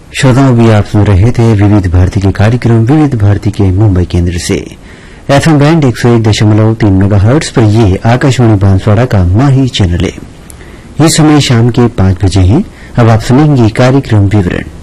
श्रोताओं, भी आप सुन रहे थे विविध भारती के कार्यक्रम विविध भारती के मुंबई केंद्र से एफएम बैंड 101.3 मेगाहर्ट्ज पर। ये आकाशवाणी बांसवाड़ा का माही चैनल है। इस समय शाम के 5 बजे हैं। अब आप सुनेंगे कार्यक्रम विवरण।